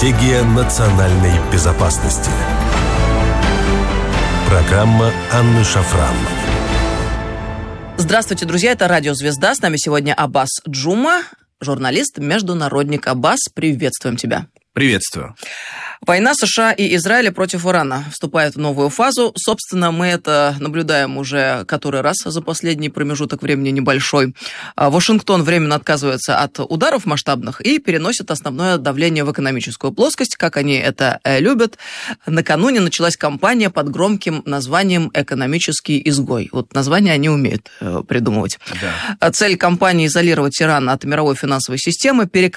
Стратегия национальной безопасности. Программа Анны Шафран. Здравствуйте, друзья, это Радио Звезда. С нами сегодня Аббас Джума, журналист, международник. Аббас, приветствуем тебя. Приветствую. Война США и Израиля против Ирана вступает в новую фазу. Собственно, мы это наблюдаем уже который раз за последний промежуток времени небольшой. Вашингтон временно отказывается от ударов масштабных и переносит основное давление в экономическую плоскость, как они это любят. Накануне началась кампания под громким названием «Экономический изгой». Вот название они умеют придумывать. Да. Цель кампании – изолировать Иран от мировой финансовой системы, перекрыть